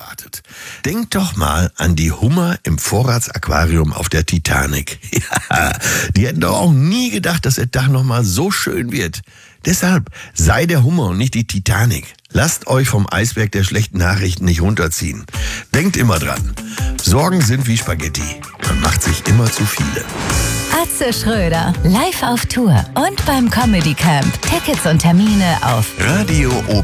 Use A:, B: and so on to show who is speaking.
A: erwartet. Denkt doch mal an die Hummer im Vorratsaquarium auf der Titanic. Ja, die hätten doch auch nie gedacht, dass der Tag noch mal so schön wird. Deshalb sei der Hummer und nicht die Titanic. Lasst euch vom Eisberg der schlechten Nachrichten nicht runterziehen. Denkt immer dran. Sorgen sind wie Spaghetti. Man macht sich immer zu viele.
B: Atze Schröder, live auf Tour und beim Comedy Camp. Tickets und Termine auf
A: Radio